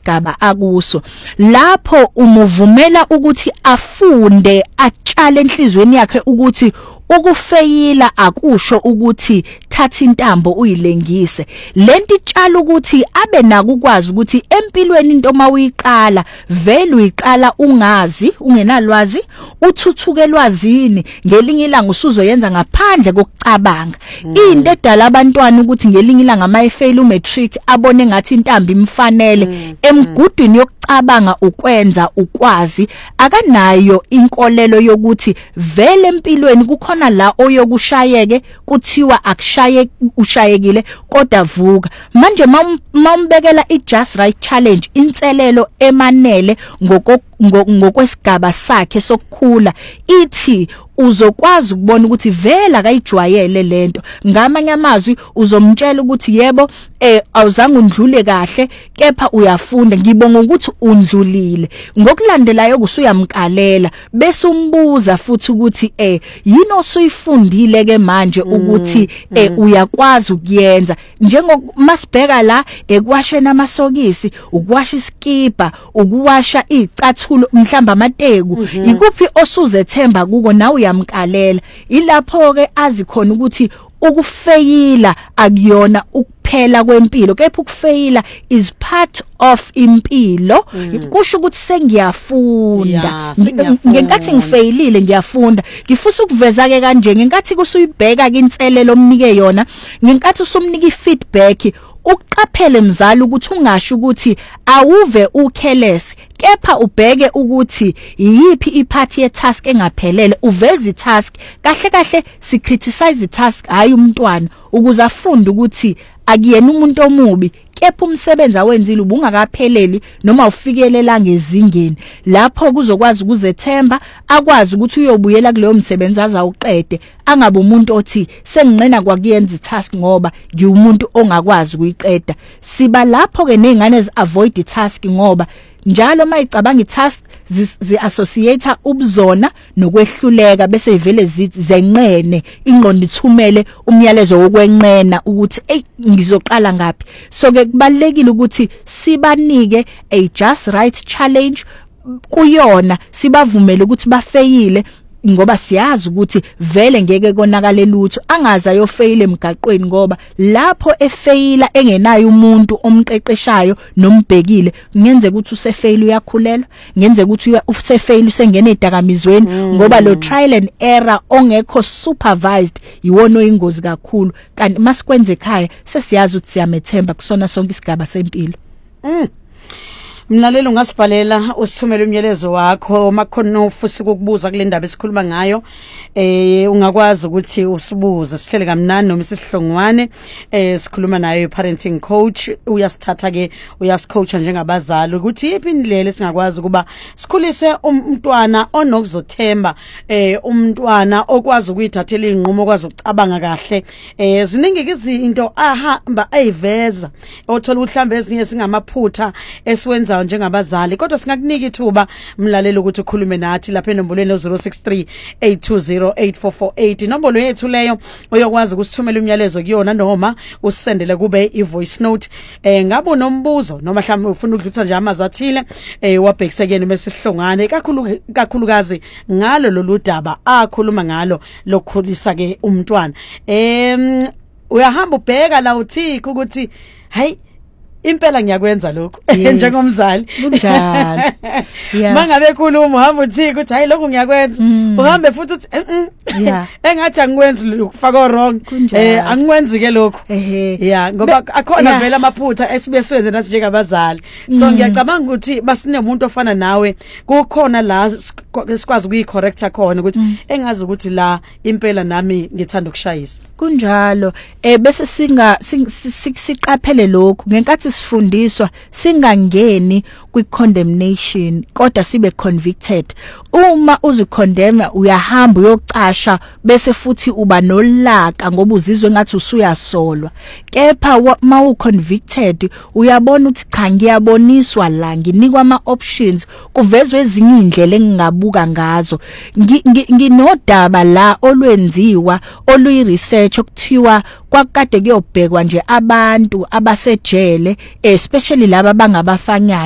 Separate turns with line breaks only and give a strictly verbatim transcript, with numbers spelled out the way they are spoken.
kwesigaba akuso lapho umuvumela ukuthi afunde atshale enhlizweni yakhe ukuthi ukufeyila akusho ukuthi thatha intambo uyilengise lento itshala ukuthi abe nako ukwazi ukuthi empilweni into mawuyiqala vele uyiqala ungazi ungenalwazi uthuthuke elwazini ngelinye ilanga usuzoyenza ngaphandle kokucabanga mm. into edala abantwana ukuthi ngelinye ilanga amayifeyila umatric abone ngathi intambo imfanele mm. emgudwini yokucabanga ukwenza ukwazi akanayo inkolelo yokuthi vele empilweni kukhona la oyokushayeke kuthiwa akushaye ushayekile kodwa vuka manje mawumbekela i just right challenge inselelo emanele ngoko ngokwesigaba sakhe sokukhula ithi uzokwazi ukubona ukuthi vela kayijwayele lento ngamanye amazwi uzomtshela ukuthi yebo eh awuzange undlule kahle kepha uyafunda ngibonga ukuthi undlulile ngokulandelayo kusuyamkalela bese umbuza futhi ukuthi eh yini osuyifundile ke manje ukuthi eh uyakwazi ukuyenza njengomasibheka la ekwashena amasokisi ukwasha iskipa ukuwasha icathulo mhlamba amateku ikuphi osuzethemba kuko nawe yamkalela ilapho ke azikhona ukuthi ukufeyila akuyona ukuphela kwempilo kepha ukufeyila is part of impilo kusho ukuthi sengiyafunda ngenkathi ngifeyilile ngiyafunda ngifisa ukuveza ke kanje ngenkathi kusuyibheka ke inselelo omnike yona ngenkathi usumnika ifeedback uqaphele mzali ukuthi ungasho ukuthi awuve ukhelesi kepha ubheke ukuthi yipi iphathi ye task engaphelele uveze task kahle kahle si criticize task hayi umntwana ukuze afunde ukuthi akuyena umuntu omubi kepha umsebenzi awenzile ubungakapheleli noma ufikelela ngezingeni lapho kuzokwazi ukuzethemba akwazi ukuthi uyobuyela kuleyo msebenzi azawuqede angabe umuntu othi senginqena kwakuyenza itask ngoba ngiwumuntu ongakwazi ukuyiqeda siba lapho ke nezingane ezi avoid itask ngoba njalo mayicabanga itask zi associate ubuzona nokwehluleka bese ivele zithi zenqene ingqondo ithumele umyalezo wokwenqena ukuthi hey ngizoqala ngapi so ke kubalekile ukuthi sibanike a just right challenge kuyona sibavumele ukuthi bafeyile ngoba siyazi ukuthi vele ngeke konakale lutho angaza yofeyile emgaqweni ngoba lapho efeyila engenayo umuntu omqeqeshayo nombhekile ngenze ukuthi usefeyila uyakhulelwa ngenze ukuthi usefeyila usengena edakamizweni mm. ngoba lo trial and error ongekho supervised iwona oyingozi kakhulu kanti masikwenze ekhaya sesiyazi ukuthi siyamethemba kusona sonke isigaba sempilo
mm. Mlalelo ngasibhalela usithumele umyalezo wakho makhono ufuthi ukukubuza kule ndaba esikhuluma ngayo eh ungakwazi ukuthi usibuze sihlele kamnani noma isihlongwane eh sikhuluma nayo parenting coach uyasithatha ke uyasicoacha njengabazali ukuthi iphi indlela singakwazi kuba sikhulise umntwana onokuzothemba eh umntwana okwazi ukuyithathela inqumo okwazi ukucabanga kahle eh ziningi izinto ahamba ayiveza othola uhlambe ezinye singamaphutha esiwenza njengabazali kodwa singakunika ithuba mlalelo ukuthi ukhulume nathi lapha enombolweni zero six three eight two zero eight four four eight inombolo yethu leyo oyokwazi ukusithumela umyalezo kuyona noma usisendele kube ivoice note eh ngabe unombuzo noma mhlawumbe ufuna ukudlutha nje amazathile eh wabhekiseke nemesihlongane kakhulu kakhulukazi ngalo lolu daba akhuluma ngalo lokukhulisa ke umntwana em uyahamba ubheka la uthi ukuthi hayi impela ngiyakwenza lokho njengomzali
kunjalo
yeah mangabe khuluma uhamba uthi ukuthi hayi lokho ngiyakwenza uhambe futhi uthi engathi angikwenzi lokufaka wrong eh angikwenzi ke lokho yeah ngoba akhona vele amaphutha esibe siwenze nathi njengabazali so ngiyacabanga ukuthi basine umuntu ofana nawe kukhona la sikwazi ukuyicorrecta khona ukuthi engazi ukuthi la impela nami ngithanda ukushayisa
kunjalo eh bese singa siqaphele lokho ngenkathi sifundiswa singangeni kwi condemnation kodwa sibe convicted uma uzicondemn uyahamba uyocasha bese futhi uba nolaka ngoba uzizwe ngathi usuyasolwa kepha mawu convicted uyabona ukuthi cha ngiyaboniswa la nginikwa ama options kuvezwe ezinye indlela engingabuka ngazo nginodaba la olwenziwa oluyi research okuthiwa kwakade kuyobhekwa nje abantu abasejele especially laba bangabafanyana